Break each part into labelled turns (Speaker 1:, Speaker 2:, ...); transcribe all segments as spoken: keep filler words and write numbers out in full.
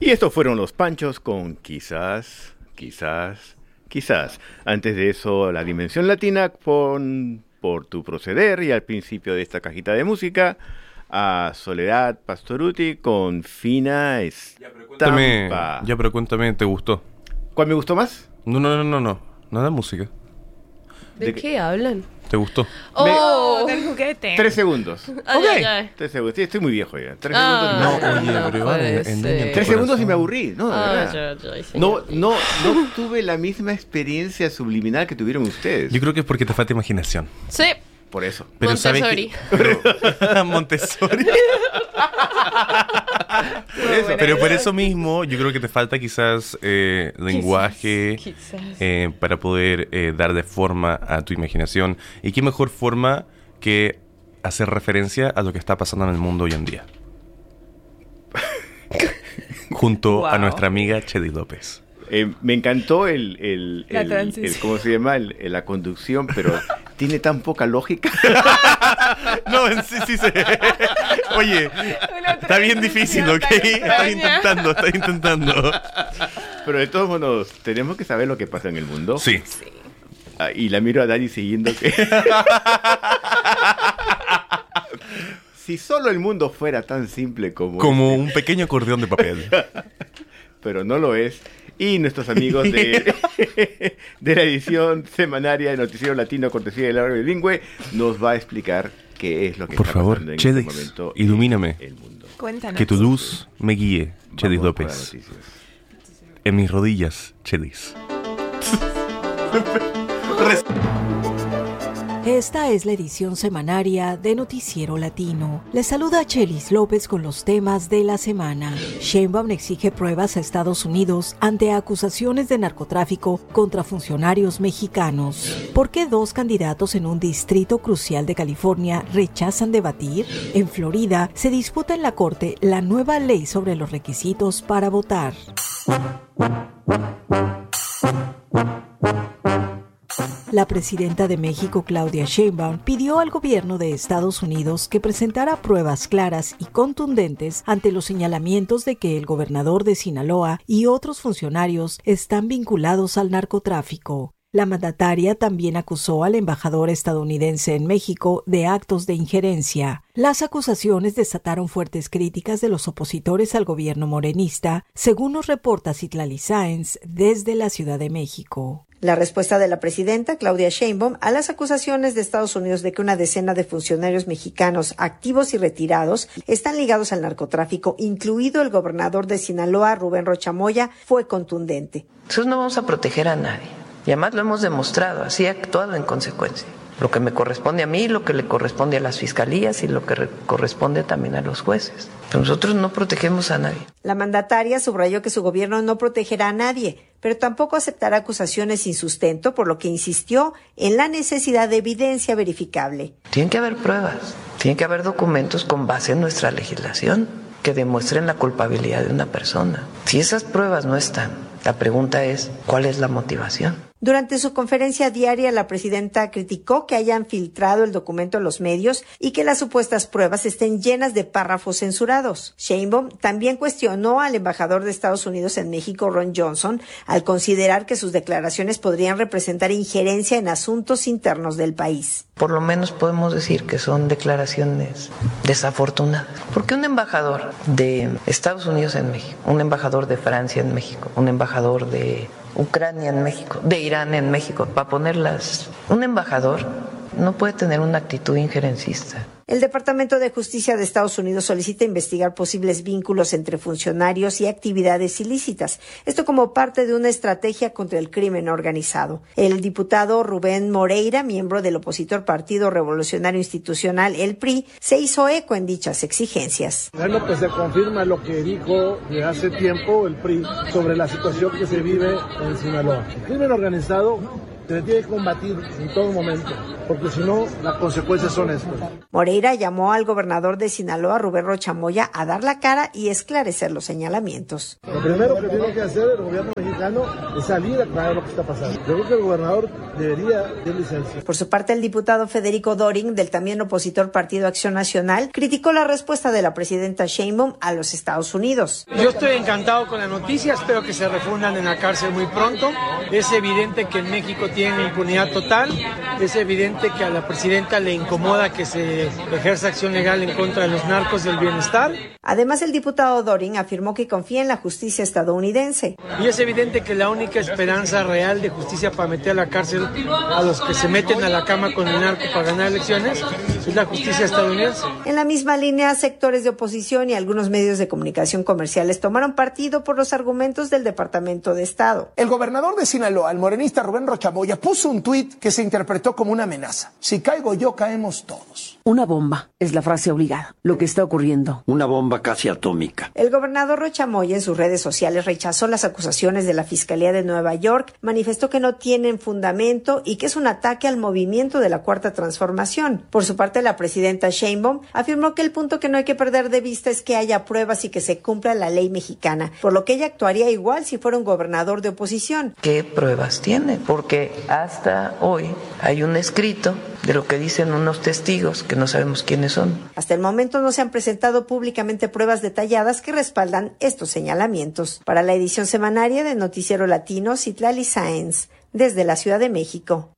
Speaker 1: Y estos fueron Los Panchos con Quizás, Quizás, Quizás. Antes de eso, La Dimensión Latina con Por Tu Proceder, y al principio de esta cajita de música, a Soledad Pastorutti con Fina Estampa.
Speaker 2: Ya, pero cuéntame, ¿te gustó?
Speaker 1: ¿Cuál me gustó más?
Speaker 2: No, no, no, no, no. Nada de música.
Speaker 3: ¿De,
Speaker 1: ¿De
Speaker 3: qué
Speaker 1: qué?
Speaker 3: hablan?
Speaker 2: ¿Te gustó?
Speaker 3: Oh,
Speaker 4: del juguete.
Speaker 1: Tres segundos.
Speaker 3: Ay,
Speaker 1: Ok.
Speaker 3: ay, ay.
Speaker 1: Tres segundos. Sí, estoy muy viejo ya. Tres
Speaker 3: Ah,
Speaker 1: segundos.
Speaker 2: No, oye,
Speaker 3: no
Speaker 2: pero
Speaker 3: puede
Speaker 2: vale,
Speaker 3: ser.
Speaker 2: engañan tu
Speaker 1: Tres segundos y
Speaker 2: corazón.
Speaker 1: me aburrí. No, de
Speaker 3: Ay,
Speaker 1: verdad.
Speaker 3: ay, ay,
Speaker 1: No,
Speaker 3: señor.
Speaker 1: no, no tuve la misma experiencia subliminal que tuvieron ustedes.
Speaker 2: Yo creo que es porque te falta imaginación.
Speaker 3: Sí.
Speaker 1: Por eso.
Speaker 2: Pero sabes
Speaker 3: Montessori.
Speaker 2: que... Pero... Montessori.
Speaker 1: Por eso.
Speaker 2: Pero por eso mismo, yo creo que te falta quizás eh, lenguaje
Speaker 3: Quizás.
Speaker 2: eh, para poder eh, darle forma a tu imaginación. Y qué mejor forma que hacer referencia a lo que está pasando en el mundo hoy en día. Junto
Speaker 4: Wow.
Speaker 2: a nuestra amiga Chedi López.
Speaker 1: Eh, me encantó el, el,
Speaker 4: La
Speaker 1: el,
Speaker 4: transición.
Speaker 1: el- ¿cómo se llama? El- el- la conducción, pero tiene tan poca lógica.
Speaker 2: No, sí, sí, sí. Oye, está bien difícil, ¿ok? Estás intentando, estás intentando.
Speaker 1: Pero de todos modos, tenemos que saber lo que pasa en el mundo.
Speaker 2: Sí.
Speaker 1: Ah, y la miro a Dani siguiendo que... Si solo el mundo fuera tan simple como...
Speaker 2: Como
Speaker 1: este,
Speaker 2: un pequeño acordeón de papel.
Speaker 1: pero no lo es. Y nuestros amigos de, de la edición semanaria de Noticiero Latino, cortesía del área bilingüe, nos va a explicar qué es lo que
Speaker 2: Por
Speaker 1: está
Speaker 2: favor,
Speaker 1: pasando en
Speaker 2: Chedis,
Speaker 1: este momento
Speaker 2: ilumíname.
Speaker 1: en el mundo.
Speaker 4: Cuéntanos.
Speaker 2: Que tu luz me guíe, Chedis
Speaker 1: Vamos con las
Speaker 2: López.
Speaker 1: noticias.
Speaker 2: En mis rodillas, Chedis.
Speaker 5: Esta es la edición semanaria de Noticiero Latino. Les saluda Chelis López con los temas de la semana. Sheinbaum exige pruebas a Estados Unidos ante acusaciones de narcotráfico contra funcionarios mexicanos. ¿Por qué dos candidatos en un distrito crucial de California rechazan debatir? En Florida se disputa en la Corte la nueva ley sobre los requisitos para votar. La presidenta de México, Claudia Sheinbaum, pidió al gobierno de Estados Unidos que presentara pruebas claras y contundentes ante los señalamientos de que el gobernador de Sinaloa y otros funcionarios están vinculados al narcotráfico. La mandataria también acusó al embajador estadounidense en México de actos de injerencia. Las acusaciones desataron fuertes críticas de los opositores al gobierno morenista, según nos reporta Citlali Sáenz desde la Ciudad de México.
Speaker 6: La respuesta de la presidenta, Claudia Sheinbaum, a las acusaciones de Estados Unidos de que una decena de funcionarios mexicanos activos y retirados están ligados al narcotráfico, incluido el gobernador de Sinaloa, Rubén Rocha Moya, fue contundente.
Speaker 7: Nosotros no vamos a proteger a nadie. Y además lo hemos demostrado, así he actuado en consecuencia. Lo que me corresponde a mí, lo que le corresponde a las fiscalías y lo que corresponde también a los jueces. Pero nosotros no protegemos a nadie.
Speaker 6: La mandataria subrayó que su gobierno no protegerá a nadie, pero tampoco aceptará acusaciones sin sustento, por lo que insistió en la necesidad de evidencia verificable.
Speaker 7: Tienen que haber pruebas, tienen que haber documentos con base en nuestra legislación que demuestren la culpabilidad de una persona. Si esas pruebas no están, la pregunta es, ¿cuál es la motivación?
Speaker 6: Durante su conferencia diaria, la presidenta criticó que hayan filtrado el documento a los medios y que las supuestas pruebas estén llenas de párrafos censurados. Sheinbaum también cuestionó al embajador de Estados Unidos en México, Ron Johnson, al considerar que sus declaraciones podrían representar injerencia en asuntos internos del país.
Speaker 7: Por lo menos podemos decir que son declaraciones desafortunadas. Porque un embajador de Estados Unidos en México, un embajador de Francia en México, un embajador de Ucrania en México, de Irán en México, para ponerlas, un embajador no puede tener una actitud injerencista.
Speaker 6: El Departamento de Justicia de Estados Unidos solicita investigar posibles vínculos entre funcionarios y actividades ilícitas. Esto como parte de una estrategia contra el crimen organizado. El diputado Rubén Moreira, miembro del opositor Partido Revolucionario Institucional, el P R I, se hizo eco en dichas exigencias.
Speaker 8: Bueno, pues se confirma lo que dijo de hace tiempo el P R I sobre la situación que se vive en Sinaloa. El crimen organizado se tiene que combatir en todo momento, porque si no, las consecuencias son estas.
Speaker 6: Moreira llamó al gobernador de Sinaloa, Rubén Rocha Moya, a dar la cara y esclarecer los señalamientos.
Speaker 8: Lo primero que tiene que hacer el gobierno mexicano es salir a aclarar lo que está pasando. Yo creo que el gobernador debería de licencia.
Speaker 6: Por su parte, el diputado Federico Doring, del también opositor Partido Acción Nacional, criticó la respuesta de la presidenta Sheinbaum a los Estados Unidos.
Speaker 4: Yo estoy encantado con la noticia, espero que se refundan en la cárcel muy pronto. Es evidente que en México tienen impunidad total, es evidente que a la presidenta le incomoda que se ejerza acción legal en contra de los narcos del bienestar.
Speaker 6: Además, el diputado Doring afirmó que confía en la justicia estadounidense.
Speaker 4: Y es evidente que la única esperanza real de justicia para meter a la cárcel a los que se meten a la cama con el narco para ganar elecciones es la justicia estadounidense.
Speaker 6: En la misma línea, sectores de oposición y algunos medios de comunicación comerciales tomaron partido por los argumentos del Departamento de Estado.
Speaker 9: El gobernador de Sinaloa, el morenista Rubén Rocha Moya, puso un tuit que se interpretó como una amenaza. Si caigo yo, caemos todos.
Speaker 10: Una bomba es la frase obligada. Lo que está ocurriendo.
Speaker 11: Una bomba casi atómica.
Speaker 6: El gobernador Rocha Moya en sus redes sociales rechazó las acusaciones de la Fiscalía de Nueva York, manifestó que no tienen fundamento y que es un ataque al movimiento de la Cuarta Transformación. Por su parte, la presidenta Sheinbaum afirmó que el punto que no hay que perder de vista es que haya pruebas y que se cumpla la ley mexicana, por lo que ella actuaría igual si fuera un gobernador de oposición.
Speaker 7: ¿Qué pruebas tiene? Porque hasta hoy hay un escrito de lo que dicen unos testigos que no sabemos quiénes son.
Speaker 6: Hasta el momento no se han presentado públicamente pruebas detalladas que respaldan estos señalamientos. Para la edición semanaria de Noticiero Latino, Citlali Sáenz, desde la Ciudad de México.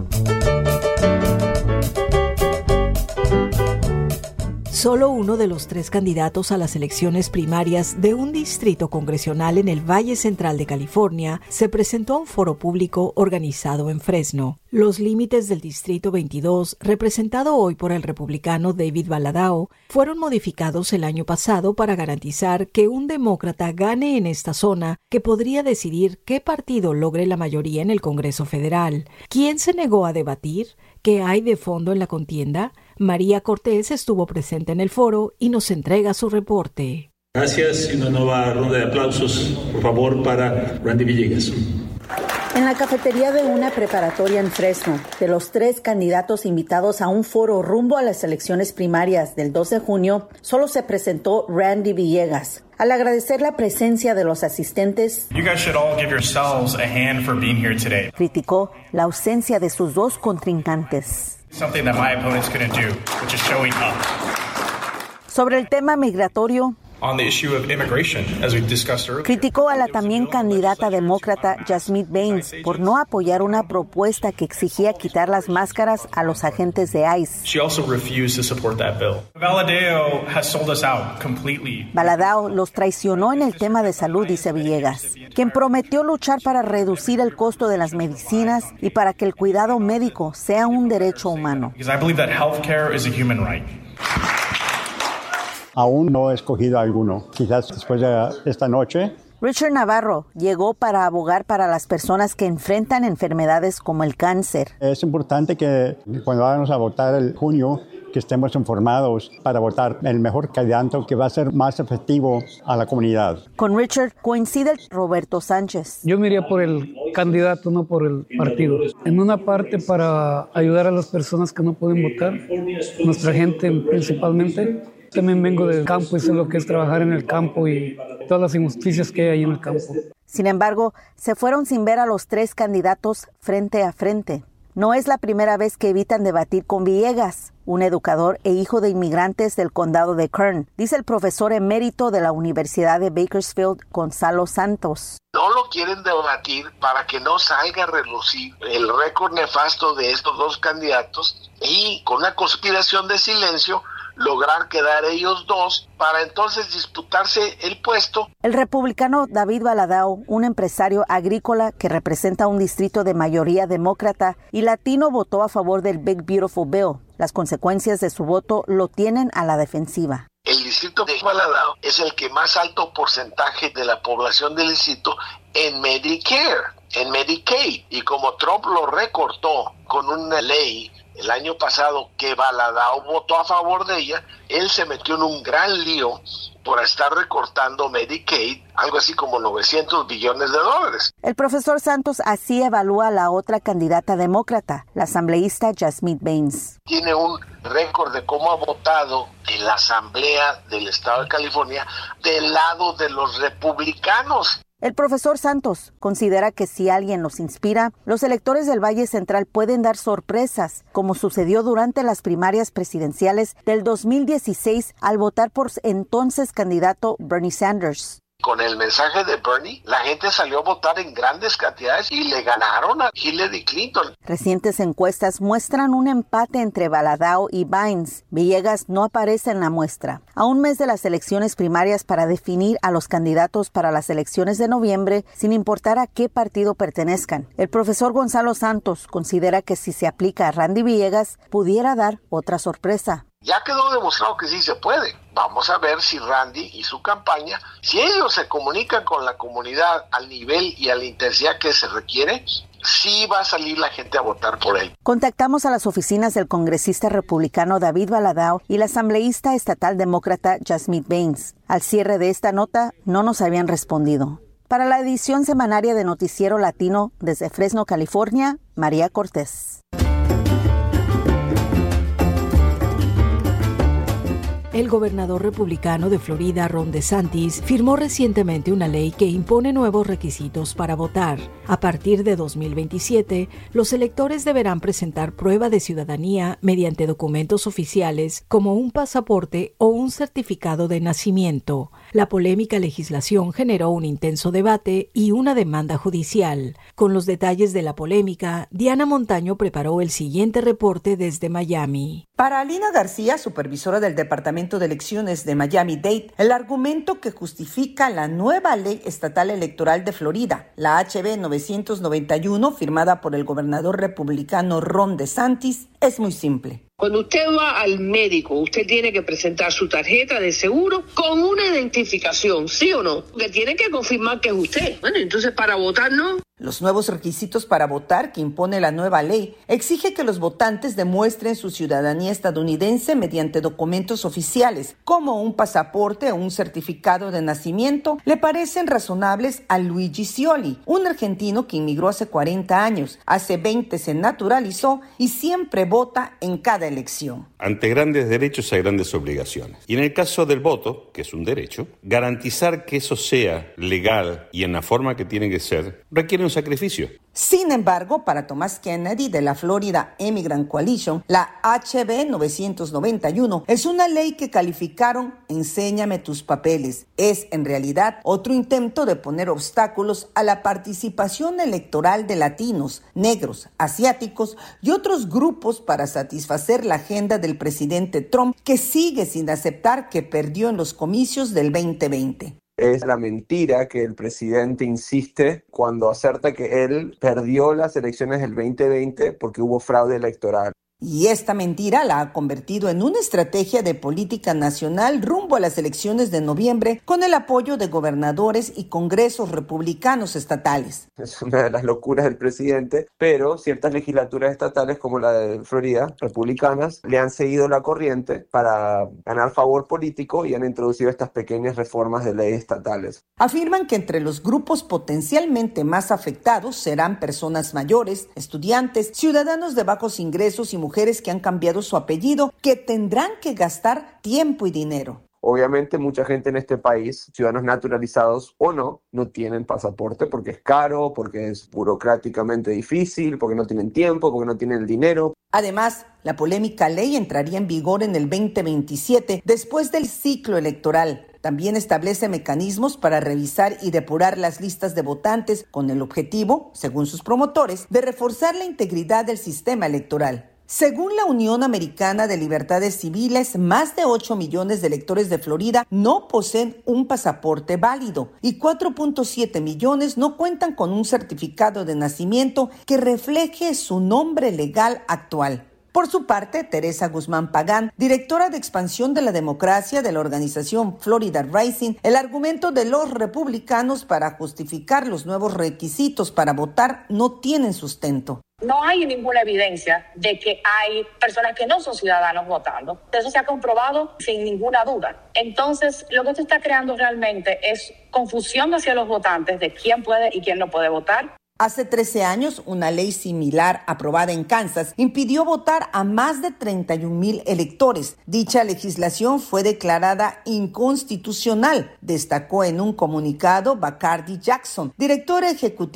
Speaker 5: Solo uno de los tres candidatos a las elecciones primarias de un distrito congresional en el Valle Central de California se presentó a un foro público organizado en Fresno. Los límites del Distrito veintidós, representado hoy por el republicano David Valadao, fueron modificados el año pasado para garantizar que un demócrata gane en esta zona, que podría decidir qué partido logre la mayoría en el Congreso Federal. ¿Quién se negó a debatir? ¿Qué hay de fondo en la contienda? María Cortés estuvo presente en el foro y nos entrega su reporte.
Speaker 12: Gracias y una nueva ronda de aplausos, por favor, para Randy Villegas.
Speaker 13: En la cafetería de una preparatoria en Fresno, de los tres candidatos invitados a un foro rumbo a las elecciones primarias del dos de junio, solo se presentó Randy Villegas. Al agradecer la presencia de los asistentes,
Speaker 14: You guys should all give yourselves a hand for being here today.
Speaker 13: criticó la ausencia de sus dos contrincantes.
Speaker 14: Something that my opponents couldn't do, which is showing up.
Speaker 13: Sobre el tema migratorio,
Speaker 14: On the issue of immigration, as we discussed earlier.
Speaker 13: criticó a la también candidata demócrata Jasmine Baines por no apoyar una propuesta que exigía quitar las máscaras a los agentes de ICE.
Speaker 14: She also refused to support that bill. Valadao has sold us out completely.
Speaker 13: Valadao los traicionó en el tema de salud, dice Villegas, quien prometió luchar para reducir el costo de las medicinas y para que el cuidado médico sea un derecho humano.
Speaker 14: Because I believe that healthcare is a human right.
Speaker 15: Aún no he escogido alguno. Quizás después de esta noche.
Speaker 13: Richard Navarro llegó para abogar para las personas que enfrentan enfermedades como el cáncer.
Speaker 15: Es importante que cuando vayamos a votar el junio, que estemos informados para votar el mejor candidato que va a ser más efectivo a la comunidad.
Speaker 13: Con Richard coincide Roberto Sánchez.
Speaker 4: Yo me iría por el candidato, no por el partido. En una parte para ayudar a las personas que no pueden votar, nuestra gente principalmente. También vengo del campo y sé lo que es trabajar en el campo y todas las injusticias que hay ahí en el campo.
Speaker 13: Sin embargo, se fueron sin ver a los tres candidatos frente a frente. No es la primera vez que evitan debatir con Villegas, un educador e hijo de inmigrantes del condado de Kern, dice el profesor emérito de la Universidad de Bakersfield, Gonzalo Santos.
Speaker 16: No lo quieren debatir para que no salga a relucir el récord nefasto de estos dos candidatos y con una conspiración de silencio lograr quedar ellos dos para entonces disputarse el puesto.
Speaker 13: El republicano David Valadao, un empresario agrícola que representa un distrito de mayoría demócrata y latino, votó a favor del Big Beautiful Bill. Las consecuencias de su voto lo tienen a la defensiva.
Speaker 16: El distrito de Valadao es el que más alto porcentaje de la población del distrito en Medicare, en Medicaid, y como Trump lo recortó con una ley el año pasado que Valadao votó a favor de ella, él se metió en un gran lío por estar recortando Medicaid, algo así como novecientos billones de dólares.
Speaker 13: El profesor Santos así evalúa a la otra candidata demócrata, la asambleísta Jasmine Baines.
Speaker 16: Tiene un récord de cómo ha votado en la Asamblea del Estado de California del lado de los republicanos.
Speaker 13: El profesor Santos considera que si alguien los inspira, los electores del Valle Central pueden dar sorpresas, como sucedió durante las primarias presidenciales del dos mil dieciséis al votar por entonces candidato Bernie Sanders.
Speaker 16: Con el mensaje de Bernie, la gente salió a votar en grandes cantidades y le ganaron a Hillary Clinton.
Speaker 13: Recientes encuestas muestran un empate entre Valadao y Baines. Villegas no aparece en la muestra. A un mes de las elecciones primarias para definir a los candidatos para las elecciones de noviembre, sin importar a qué partido pertenezcan, el profesor Gonzalo Santos considera que si se aplica a Randy Villegas, pudiera dar otra sorpresa.
Speaker 16: Ya quedó demostrado que sí se puede. Vamos a ver si Randy y su campaña, si ellos se comunican con la comunidad al nivel y a la intensidad que se requiere, sí va a salir la gente a votar por él.
Speaker 13: Contactamos a las oficinas del congresista republicano David Valadao y la asambleísta estatal demócrata Jasmine Baines. Al cierre de esta nota, no nos habían respondido. Para la edición semanaria de Noticiero Latino desde Fresno, California, María Cortés.
Speaker 5: El gobernador republicano de Florida, Ron DeSantis, firmó recientemente una ley que impone nuevos requisitos para votar. A partir de dos mil veintisiete, los electores deberán presentar prueba de ciudadanía mediante documentos oficiales como un pasaporte o un certificado de nacimiento. La polémica legislación generó un intenso debate y una demanda judicial. Con los detalles de la polémica, Diana Montaño preparó el siguiente reporte desde Miami.
Speaker 17: Para Alina García, supervisora del Departamento de Elecciones de Miami-Dade, el argumento que justifica la nueva ley estatal electoral de Florida, la H B novecientos noventa y uno, firmada por el gobernador republicano Ron DeSantis, es muy simple.
Speaker 18: Cuando usted va al médico, usted tiene que presentar su tarjeta de seguro con una identificación, ¿sí o no? Que tiene que confirmar que es usted. Bueno, entonces para votar no.
Speaker 17: Los nuevos requisitos para votar que impone la nueva ley exige que los votantes demuestren su ciudadanía estadounidense mediante documentos oficiales, como un pasaporte o un certificado de nacimiento. Le parecen razonables a Luigi Scioli, un argentino que inmigró hace cuarenta años, hace veinte se naturalizó y siempre vota en cada elección.
Speaker 19: Ante grandes derechos hay grandes obligaciones. Y en el caso del voto, que es un derecho, garantizar que eso sea legal y en la forma que tiene que ser, requiere un sacrificio.
Speaker 17: Sin embargo, para Thomas Kennedy de la Florida Immigrant Coalition, la H B novecientos noventa y uno es una ley que calificaron Enséñame tus papeles. Es, en realidad, otro intento de poner obstáculos a la participación electoral de latinos, negros, asiáticos y otros grupos para satisfacer la agenda del presidente Trump, que sigue sin aceptar que perdió en los comicios del veinte veinte.
Speaker 20: Es la mentira que el presidente insiste cuando acerta que él perdió las elecciones del veinte veinte porque hubo fraude electoral.
Speaker 17: Y esta mentira la ha convertido en una estrategia de política nacional rumbo a las elecciones de noviembre con el apoyo de gobernadores y congresos republicanos estatales.
Speaker 20: Es una de las locuras del presidente, pero ciertas legislaturas estatales como la de Florida, republicanas, le han seguido la corriente para ganar favor político y han introducido estas pequeñas reformas de leyes estatales.
Speaker 17: Afirman que entre los grupos potencialmente más afectados serán personas mayores, estudiantes, ciudadanos de bajos ingresos y mujeres que han cambiado su apellido, que tendrán que gastar tiempo y dinero.
Speaker 20: Obviamente mucha gente en este país, ciudadanos naturalizados o no, no tienen pasaporte porque es caro, porque es burocráticamente difícil, porque no tienen tiempo, porque no tienen el dinero.
Speaker 17: Además, la polémica ley entraría en vigor en el veinte veintisiete, después del ciclo electoral. También establece mecanismos para revisar y depurar las listas de votantes con el objetivo, según sus promotores, de reforzar la integridad del sistema electoral. Según la Unión Americana de Libertades Civiles, más de ocho millones de electores de Florida no poseen un pasaporte válido y cuatro punto siete millones no cuentan con un certificado de nacimiento que refleje su nombre legal actual. Por su parte, Teresa Guzmán Pagán, directora de expansión de la democracia de la organización Florida Rising, el argumento de los republicanos para justificar los nuevos requisitos para votar no tienen sustento.
Speaker 21: No hay ninguna evidencia de que hay personas que no son ciudadanos votando. Eso se ha comprobado sin ninguna duda. Entonces, lo que esto está creando realmente es confusión hacia los votantes de quién puede y quién no puede votar.
Speaker 17: Hace trece años, una ley similar aprobada en Kansas impidió votar a más de treinta y un mil electores. Dicha legislación fue declarada inconstitucional, destacó en un comunicado Bacardi Jackson, director ejecutivo